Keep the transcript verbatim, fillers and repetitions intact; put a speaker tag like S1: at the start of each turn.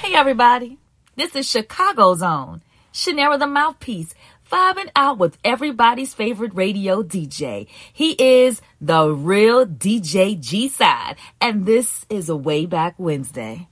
S1: Hey, everybody. This is Chicago's own Shanera the Mouthpiece, vibing out with everybody's favorite radio D J. He is the real D J G-Side, and this is a Way Back Wednesday.